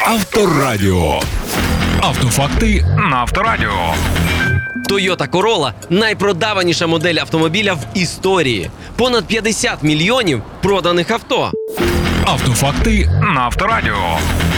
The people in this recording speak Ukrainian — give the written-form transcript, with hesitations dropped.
Авторадіо. Автофакти на Авторадіо. Toyota Corolla – найпродаваніша модель автомобіля в історії. Понад 50 мільйонів проданих авто. Автофакти на Авторадіо.